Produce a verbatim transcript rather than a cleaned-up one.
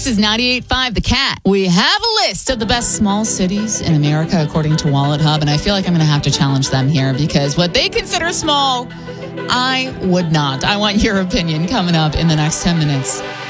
This is ninety-eight point five The Cat. We have a list of the best small cities in America according to Wallet Hub, and I feel like I'm going to have to challenge them here because what they consider small, I would not. I want your opinion coming up in the next ten minutes.